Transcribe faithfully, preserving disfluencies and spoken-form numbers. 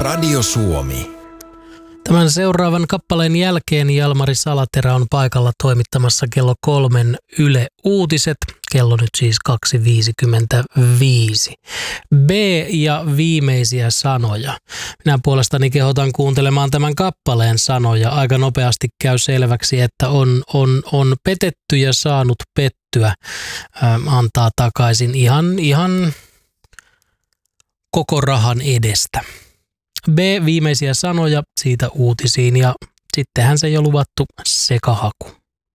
Radio Suomi. Tämän seuraavan kappaleen jälkeen Jalmari Salaterä on paikalla toimittamassa kello kolmen Yle Uutiset. Kello nyt siis kaksi viisikymmentäviisi. B ja viimeisiä sanoja. Minä puolestani kehotan kuuntelemaan tämän kappaleen sanoja. Aika nopeasti käy selväksi, että on, on, on petetty ja saanut pettyä. Ähm, antaa takaisin ihan, ihan koko rahan edestä. B, viimeisiä sanoja, siitä uutisiin ja sittenhän se jo luvattu sekahaku.